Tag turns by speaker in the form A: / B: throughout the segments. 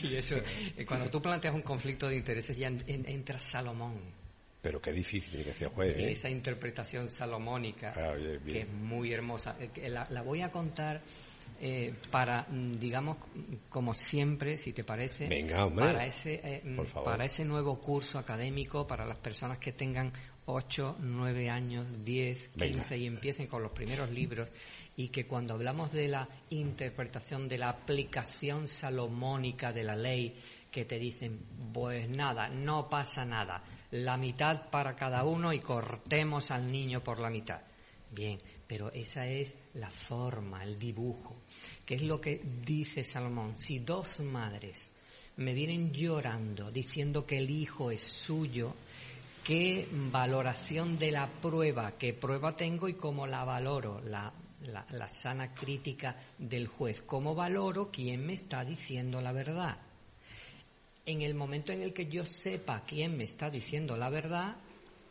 A: Y eso, cuando tú planteas un conflicto de intereses ya entra Salomón.
B: Pero qué difícil tiene que ser juez, ¿eh?
A: Esa interpretación salomónica,
B: bien.
A: que es muy hermosa. La voy a contar para, digamos, como siempre, si te parece.
B: Venga, hombre.
A: Para ese nuevo curso académico, para las personas que tengan 8, 9 años, 10, 15
B: Venga.
A: y empiecen con los primeros libros, y que cuando hablamos de la interpretación, de la aplicación salomónica de la ley, que te dicen, pues nada, no pasa nada, la mitad para cada uno y cortemos al niño por la mitad. Bien, pero esa es la forma, el dibujo. ¿Qué es lo que dice Salomón? Si 2 madres me vienen llorando diciendo que el hijo es suyo, ¿qué valoración de la prueba? ¿Qué prueba tengo y cómo la valoro? La sana crítica del juez. ¿Cómo valoro quién me está diciendo la verdad? En el momento en el que yo sepa quién me está diciendo la verdad,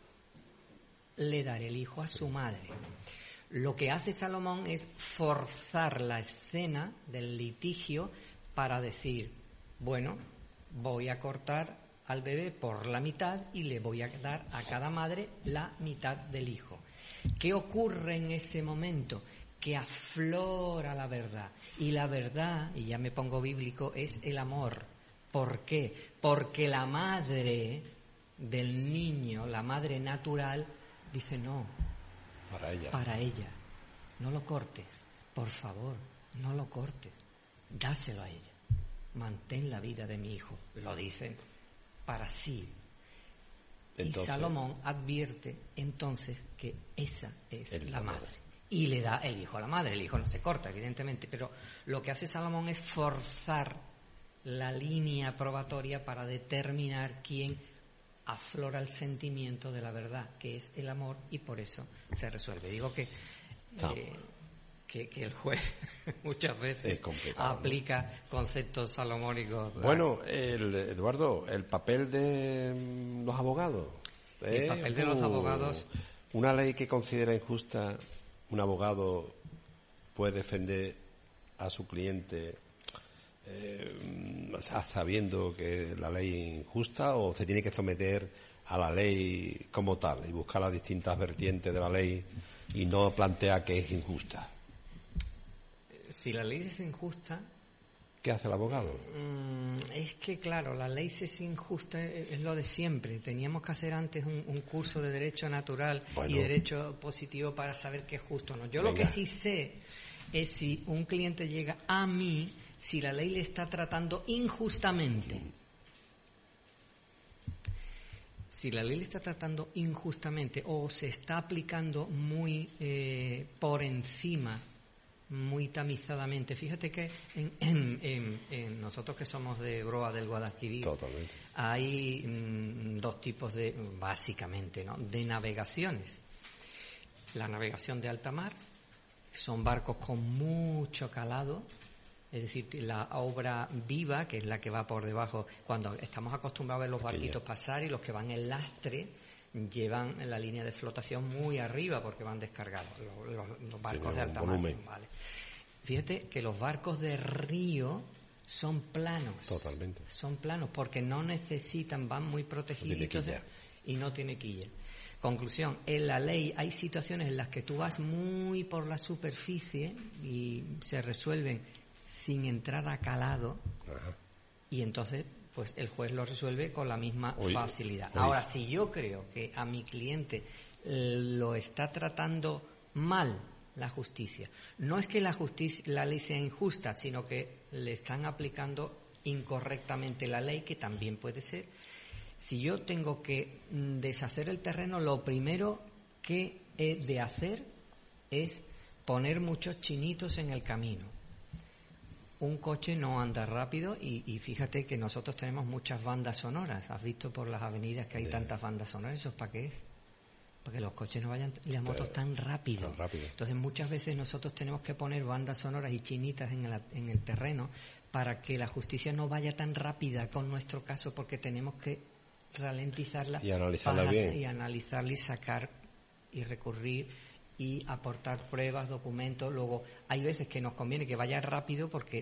A: le daré el hijo a su madre. Lo que hace Salomón es forzar la escena del litigio para decir, bueno, voy a cortar al bebé por la mitad y le voy a dar a cada madre la mitad del hijo. ¿Qué ocurre en ese momento? Que aflora la verdad. Y la verdad, y ya me pongo bíblico, es el amor. ¿Por qué? Porque la madre del niño, la madre natural, dice no, para ella, no lo cortes, por favor, no lo cortes, dáselo a ella, mantén la vida de mi hijo, lo dicen para sí. Entonces, y Salomón advierte entonces que esa es la madre. Y le da el hijo a la madre. El hijo no se corta, evidentemente, pero lo que hace Salomón es forzar la línea probatoria para determinar quién aflora el sentimiento de la verdad, que es el amor, y por eso se resuelve. Digo que el juez muchas veces aplica conceptos salomónicos.
B: Bueno, Eduardo, el papel de los abogados.
A: El papel de los abogados.
B: Una ley que considera injusta, un abogado puede defender a su cliente sabiendo que la ley es injusta, o se tiene que someter a la ley como tal y buscar las distintas vertientes de la ley y no plantea que es injusta.
A: Si la ley es injusta,
B: ¿qué hace el abogado?
A: Es que claro, la ley es injusta, es lo de siempre. Teníamos que hacer antes un curso de derecho natural y derecho positivo para saber qué es justo o no. Yo lo que sí sé es si un cliente llega a mí, si la ley le está tratando injustamente. Si la ley le está tratando injustamente o se está aplicando muy por encima, muy tamizadamente. Fíjate que en nosotros que somos de Broa del Guadalquivir, hay 2 tipos básicamente, ¿no?, de navegaciones. La navegación de alta mar, son barcos con mucho calado, es decir, la obra viva, que es la que va por debajo, cuando estamos acostumbrados a ver los barquitos pasar, y los que van en lastre llevan la línea de flotación muy arriba porque van descargados, los barcos de alta mar. Vale. Fíjate que los barcos de río son planos.
B: Totalmente.
A: Son planos porque no necesitan, van muy protegidos y no tiene quilla. Conclusión, en la ley hay situaciones en las que tú vas muy por la superficie y se resuelven sin entrar a calado. Ajá. Y entonces pues el juez lo resuelve con la misma facilidad. Ahora, si yo creo que a mi cliente lo está tratando mal la justicia, no es que la ley sea injusta, sino que le están aplicando incorrectamente la ley, que también puede ser. Si yo tengo que deshacer el terreno, lo primero que he de hacer es poner muchos chinitos en el camino. Un coche no anda rápido y fíjate que nosotros tenemos muchas bandas sonoras. ¿Has visto por las avenidas que hay tantas bandas sonoras? ¿Eso es para qué es? Para que los coches no vayan, las motos tan rápido. Entonces muchas veces nosotros tenemos que poner bandas sonoras y chinitas en el terreno para que la justicia no vaya tan rápida con nuestro caso, porque tenemos que ralentizarla
B: y analizarla bien.
A: Y analizarla y sacar y recurrir y aportar pruebas, documentos. Luego hay veces que nos conviene que vaya rápido porque